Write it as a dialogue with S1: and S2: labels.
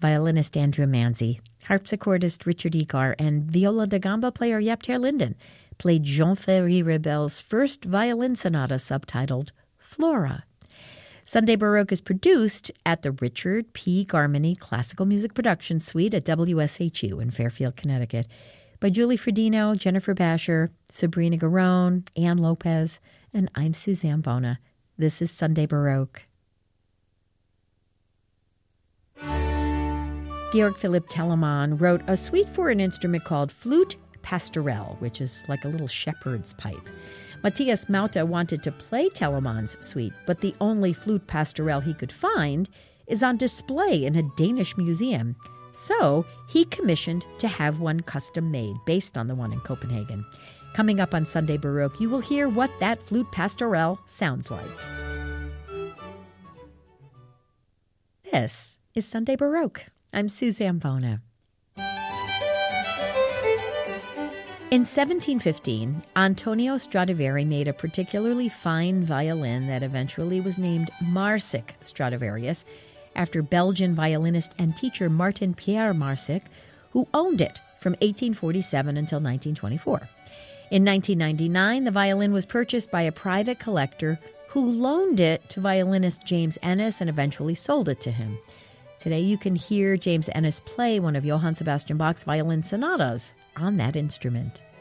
S1: violinist Andrew Manzi, harpsichordist Richard Egar, and viola da gamba player Jaap ter Linden played Jean-Ferry Rebel's first violin sonata subtitled Flora. Sunday Baroque is produced at the Richard P. Garmany Classical Music Production Suite at WSHU in Fairfield, Connecticut, by Julie Fredino, Jennifer Basher, Sabrina Garone, Ann Lopez, and I'm Suzanne Bona. This is Sunday Baroque. Georg Philipp Telemann wrote a suite for an instrument called Flute Pastorelle, which is like a little shepherd's pipe. Matthias Mauta wanted to play Telemann's suite, but the only flute pastorelle he could find is on display in a Danish museum. So he commissioned to have one custom made based on the one in Copenhagen. Coming up on Sunday Baroque, you will hear what that flute pastorelle sounds like. This is Sunday Baroque. I'm Suzanne Bona. In 1715, Antonio Stradivari made a particularly fine violin that eventually was named Marsic Stradivarius, after Belgian violinist and teacher Martin Pierre Marsic, who owned it from 1847 until 1924. In 1999, the violin was purchased by a private collector who loaned it to violinist James Ennis and eventually sold it to him. Today you can hear James Ennis play one of Johann Sebastian Bach's violin sonatas on that instrument.